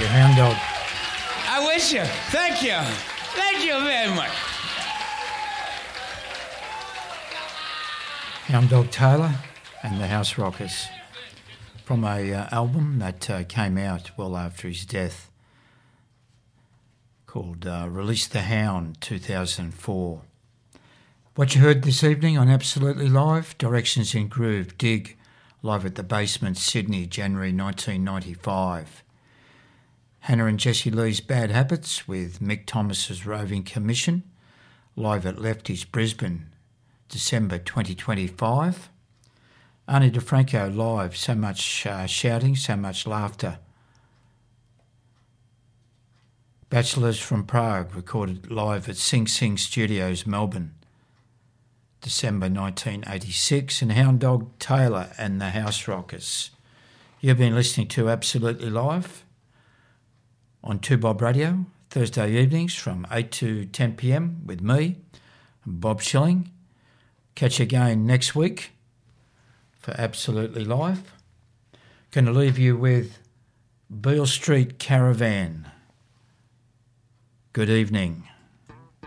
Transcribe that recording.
Hound Dog. I wish you. Thank you. Thank you very much. Hound Dog Taylor and the House Rockers, from a album that came out well after his death, called Release the Hound 2004. What you heard this evening on Absolutely Live, Directions in Groove, Dig, live at the Basement, Sydney, January 1995. Hannah and Jessie Lee's Bad Habits with Mick Thomas's Roving Commission, live at Lefty's, Brisbane, December 2025. Ani DeFranco live, So Much Shouting, So Much Laughter. Bachelors from Prague recorded live at Sing Sing Studios, Melbourne, December 1986. And Hound Dog Taylor and the House Rockers. You've been listening to Absolutely Live on 2Bob Radio, Thursday evenings from 8 to 10 p.m. with me, Bob Schilling. Catch you again next week for Absolutely Live. Going to leave you with Beale Street Caravan. Good evening.